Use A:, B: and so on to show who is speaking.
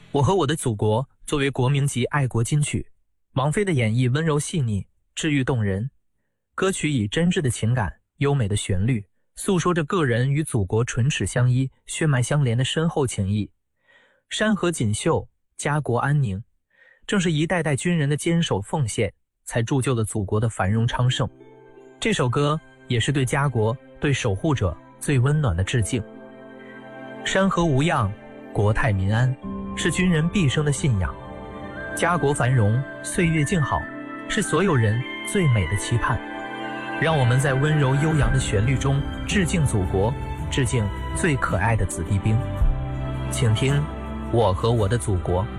A: 我和我的祖国作为国民级爱国金曲，王菲的演绎温柔细腻，治愈动人。歌曲以真挚的情感、优美的旋律，诉说着个人与祖国唇齿相依、血脉相连的深厚情谊。山河锦绣，家国安宁，正是一代代军人的坚守奉献，才铸就了祖国的繁荣昌盛。这首歌也是对家国、对守护者最温暖的致敬。山河无恙，国泰民安，是军人毕生的信仰。家国繁荣，岁月静好，是所有人最美的期盼。让我们在温柔悠扬的旋律中致敬祖国，致敬最可爱的子弟兵。请听《我和我的祖国》。